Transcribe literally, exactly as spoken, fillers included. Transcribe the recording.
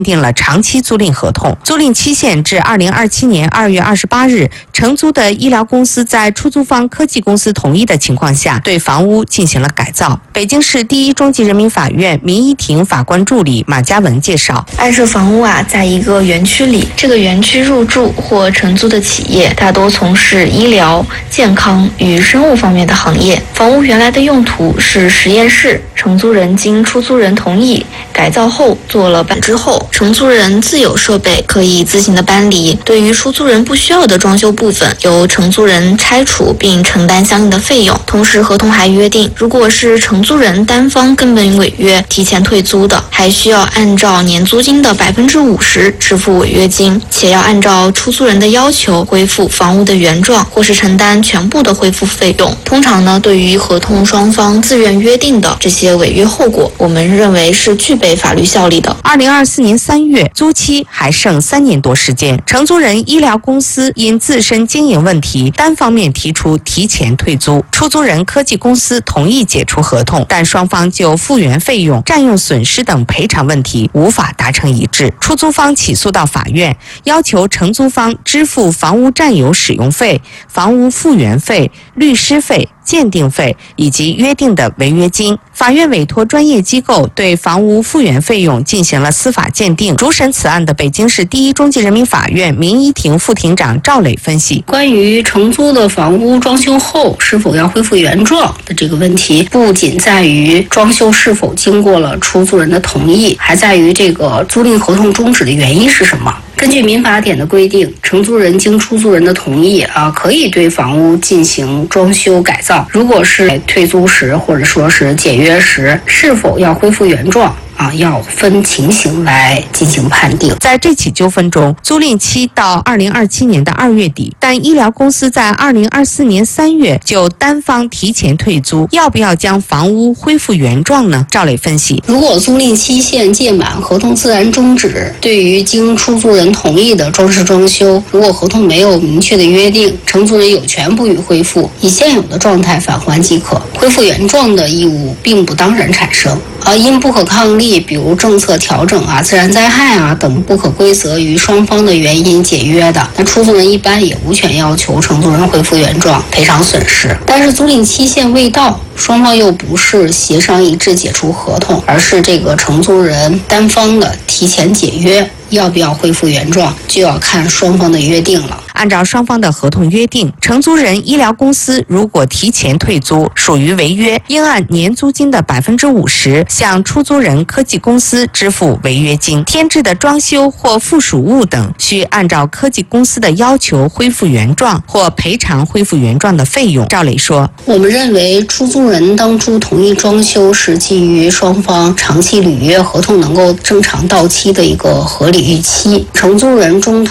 订了长期租赁合同，租赁期限至二零二七年二月二十八日。承租的医疗公司在出租方科技公司同意的情况下，对房屋进行了改造。北京市第一中级人民法院民一庭法官助理马嘉文介绍， 案涉房屋啊，在一个园区里，这个园区入驻或承租的企业大多从事医疗、健康与生物方面的行业。房屋原来的用途是实验室，承租人经出租人同意改造后做了搬之后，承租人自有设备可以自行的搬离。对于出租人不需要的装修部分，由承租人拆除并承担相应的费用。同时，合同还约定，如果是承租人单方根本违约提前退租的，还需要按照年租金的百分之五十支付违约金，且要按照出租人的要求恢复房屋的原状，或是承担全部的恢复费用。通常呢，对于合同双方自愿约定的这些违约后果，我们认为是具备法律效力的。 二零二四年三月，租期还剩三年多时间，承租人医疗公司因自身经营问题，单方面提出提前退租，出租人科技公司同意解除合同，但双方就复原费用、占用损失等赔偿问题无法达成一致。出租方起诉到法院，要求承租方支付房屋占有使用费、房屋复原费、律师费、鉴定费以及约定的违约金。法院委托专业机构对房屋复原费用进行了司法鉴定。主审此案的北京市第一中级人民法院民一庭副庭长赵磊分析， 关于承租的房屋装修后是否要恢复原状的这个问题，不仅在于装修是否经过了出租人的同意，还在于这个租赁合同终止的原因是什么。根据民法典的规定，承租人经出租人的同意啊，可以对房屋进行装修改造。如果是退租时或者说是解约时，是否要恢复原状啊，要分情形来进行判定。 在这起纠纷中，租赁期到二零二七年的二月底，但医疗公司在二零二四年三月就单方提前退租，要不要将房屋恢复原状呢？赵磊分析， 如果租赁期限届满，合同自然终止，对于经出租人同意的装饰装修，如果合同没有明确的约定，承租人有权不予恢复，以现有的状态返还即可，恢复原状的义务并不当然产生。而因不可抗力，比如政策调整啊、自然灾害啊等不可归责于双方的原因解约的，那出租人一般也无权要求承租人恢复原状、赔偿损失。但是租赁期限未到，双方又不是协商一致解除合同，而是这个承租人单方的提前解约，要不要恢复原状，就要看双方的约定了。 按照双方的合同约定，承租人医疗公司如果提前退租，属于违约，应按年租金的百分之五十向出租人科技公司支付违约金。添置的装修或附属物等，需按照科技公司的要求恢复原状或赔偿恢复原状的费用。赵磊说， 我们认为出租人当初同意装修是基于双方长期履约合同能够正常到期的一个合理预期，承租人中